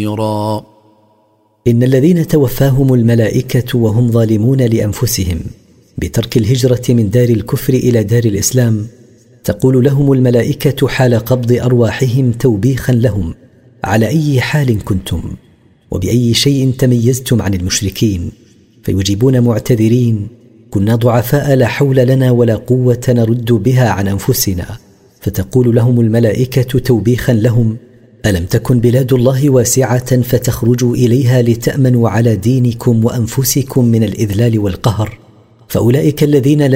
إن الذين توفاهم الملائكة وهم ظالمون لأنفسهم بترك الهجرة من دار الكفر إلى دار الإسلام، تقول لهم الملائكة حال قبض أرواحهم توبيخا لهم: على أي حال كنتم؟ وبأي شيء تميزتم عن المشركين؟ فيجيبون معتذرين: كنا ضعفاء لا حول لنا ولا قوة نرد بها عن أنفسنا. فتقول لهم الملائكة توبيخا لهم: ألم تكن بلاد الله واسعة فتخرجوا إليها لتأمنوا على دينكم وأنفسكم من الإذلال والقهر؟ فأولئك الذين